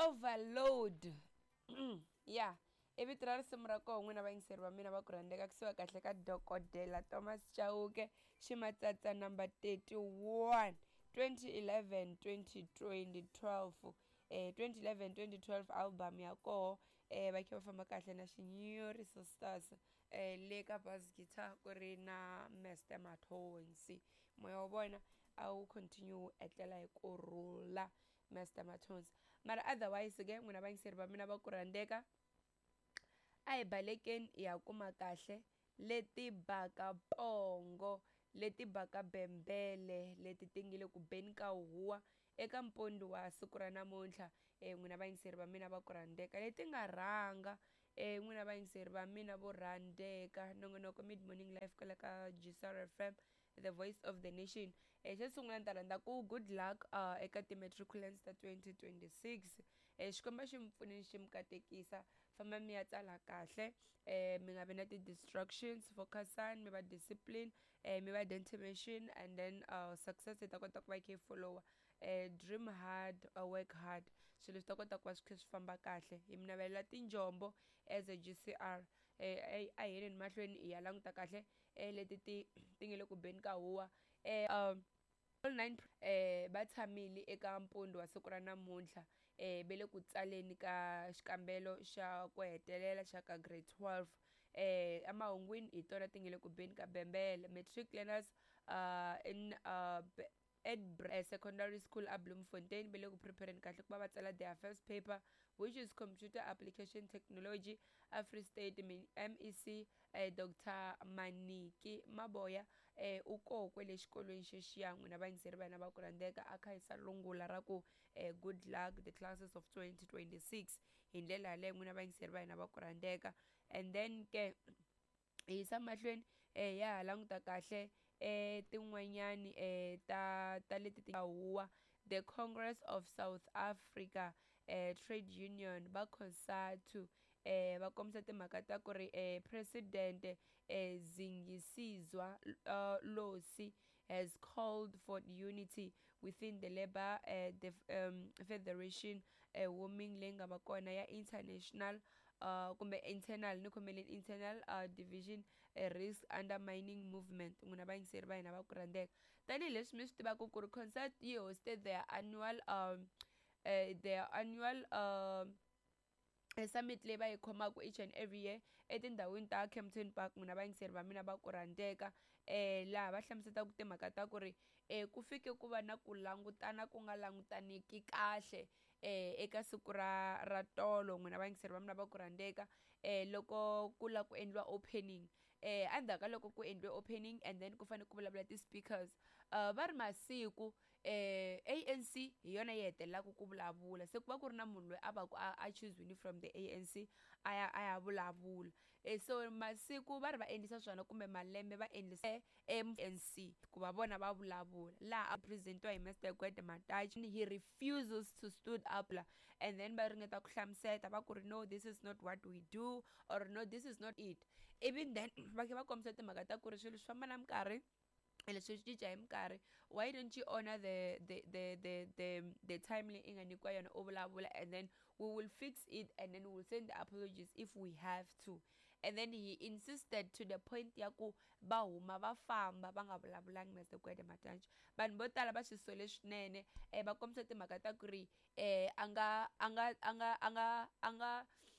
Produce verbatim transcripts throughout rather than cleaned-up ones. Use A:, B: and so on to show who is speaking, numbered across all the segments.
A: overload. Yeah, ivi tirha risimu ra koho n'wina vayingiseri va mina va ku rhandzeka kusuka kahle ka dokodela Thomas Chauke Ximatsatsa number thirty-one twenty eleven twenty twenty twelve eh twenty eleven twenty twelve album ya koho eh va khe va famba kahle na Xinyori Sisters eh le ka bass guitar ku ri na Master Mathonsi moya wa vona a wu continue etlela hi kurhula Master Mathonsi mara otherwise ke n'wina vayingiseri va mina va ku rhandzeka a hi balekeni hi ya kuma kahle leti baka pongo leti baka bembele leti ti nge le ku beni ka huwa eka mpondi wa siku ra namuntlha eh n'wina vayingiseri va mina va ku rhandzeka leti nga rhanga eh n'wina vayingiseri va mina vo rhandzeka nongonoko mid morning live kwala ka G S R F M the voice of the nation eh xo sungula ni ta rhandza ku good luck uh eka ti-matriculants ta twenty twenty-six eh xikomba xi mi pfuneni xi mi katekisa famba mi ya tsala kahle eh mi nga vi na ti-distractions focusani mi va discipline eh mi va determination and then uh success yi ta kota ku va yi kha yi followa eh dream hard uh, work hard swilo swi ta kota ku va swi kha swi famba kahle hi mi navelela tinjombo as a G C R eh a hi heleni mahlweni hi ya languta kahle eh leti ti ti nge le ku beni ka huwa eh um all nine eh va tshamile eka mpondo wa siku ra namuntlha eh be le ku tsaleni ka xikambelo xa ku hetelela xa ka grade twelve eh emahungwini hi tona ti nge le ku beni ka bembele matric learners uh in uh at uh, secondary school a Bloemfontein be le ku prepareni kahle ku va va tsala their first paper which is computer application technology a Free State M E C eh, Doctor Maniki Maboya eh u koho kwele xikolweni xexiya n'wina vayingiseri va hina va ku rhandzeka a kha hi salungula ra ku eh, good luck the classes of twenty twenty-six hi ndlela yaleyo n'wina vayingiseri va hina va ku rhandzeka and then ke hi yisa mahlweni eh ya ha languta kahle eh tin'wanyani eh ta ta leti ti nga huwa the Congress of South Africa eh trade union va COSATU eh va kombisa timhaka ta ku ri eh president eh Zingisizwa uh, Losi has called for unity within the labor uh, the um, federation uh, warming leyi nga va kona ya international uh kumbe internal ni khomele internal uh, division uh, risk undermining movement n'wina vayingiseri va hina va ku rhandzeka tanihileswi mi swi tivaka ku ri concert yi hosted their annual um uh, their annual um uh, summit leyi va yi khomaka each and every year etindhawini ta Kempton Park n'wina vayingiseri va mina va ku rhandzeka eh laha va hlamusetaka timhaka ta ku ri eh ku fike ku va na ku langutana ku nga langutaniki kahle eh eka siku ra ra tolo n'wina vayingiseri va mina va ku rhandzeka eh loko ku la ku endliwa opening eh endzhaku ka loko ku endliwe opening and then ku fanele ku vulavula ti-speakers uh, va ri masiku eh A N C hi yona yi hetelelaka ku vulavula se ku va ku ri na munhu loyi a va ku a choose from the A N C a ya a ya vulavula eh so masiku va ri va endlisa swona kumbe malembe va endlisa M N C ku va vona va vulavula laha a presentiwa hi Mister Gwede Mathatji he refuses to stood up la and then va ringeta ku hlamuseta va ku ri no this is not what we do or no this is not it even then va khe va kombisa timhaka ta ku ri swilo swi famba na minkarhi leswi swi cinca hi minkarhi why don't you honor the the the the the, the time leyi i nga nyikiwa yona u vulavula and then we will fix it and then we will send the apologies if we have to and then he insisted to the point ya ku va huma va famba va nga vulavulangi Mister Gwede Mathatji vanhu vo tala va swi sole swinene eh va kombisa timhaka ta ku ri eh a nga a nga a nga a nga a nga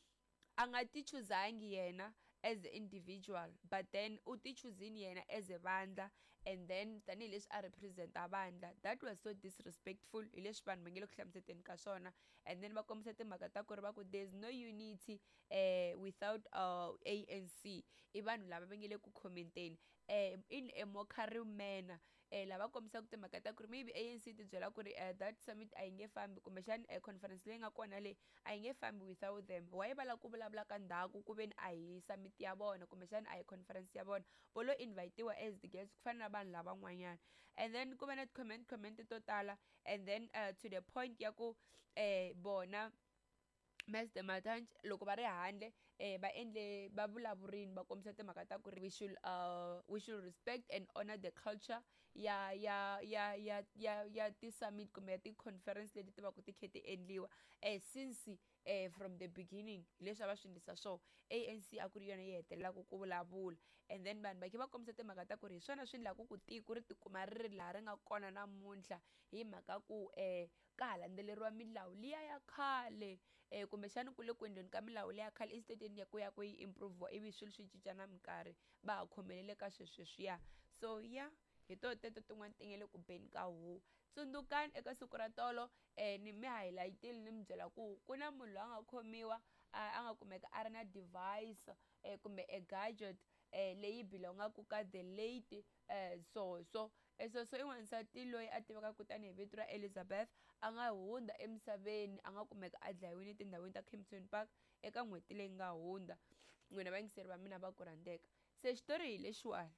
A: a nga ti chuzangi yena as the individual but then u ti chuzini yena as a vandla and then tanihileswi a representa vandla that was so disrespectful hi leswi vanhu va nge le ku hlamuseteni ka swona and then va kombisa timhaka ta ku ri va ku there's no unity eh without uh, A N C i vanhu lava va nge le ku commenteni eh in a mockery manner eh lava kombisaka timhaka ta ku ri maybe A N C ti byela ku ri uh, that summit a yi nge fambi kumbexani uh, conference leyi nga kona leyi a yi nge fambi without them why va la ku vulavula ka ndhaku ku veni a hi summit ya vona kumbexani a hi conference ya vona vo lo invitiwa as the guests ku fana na vanhu lavan'wanyana and then ku va na comment comment to tala and then uh, to the point ya ku eh bona Mister Mathatji loko va ri handle eh va endle va vulavurini va kombisa timhaka ta ku ri we should uh we should respect and honor the culture ya ya ya ya ya ya ti-summit kumbe ya ti-conference leti ti va ku ti khe ti endliwa eh since eh from the beginning hi leswi a va swi endlisa swona A N C a ku ri yona yi hetelelaka ku vulavula and then vanhu va khe va kombisa timhaka ta ku ri hi swona swi endlaka ku tiko ri tikuma ri ri laha ri nga kona namuntlha hi mhaka ku um ka ha landzeleriwa milawu liya ya khale um kumbexani ku le ku endleni ka milawu leya khale instead ya ku ya ku yi improve ivi swilo swi cinca na minkarhi va ha khomelele ka swesweswiya so ya hi to teto tin'wani ti nge le ku beni ka huhwa tsundzukani eka siku ra tolo um ni mi highlight-ile ni mi byela ku ku na munhu loyi a nga khomiwa a nga kumeka a ri na device um kumbe a gadget um leyi belong-aku ka the late um so so so so i n'wansati loyi a tivekaka tanihi vito ra Elizabeth a nga hundza emisaveni a nga kumeka a dlayiwile etindhawini ta Kempton Park eka n'hweti leyi nga hundza n'wina vayingiseri va mina va ku rhandzeka se xitori hi lexiwani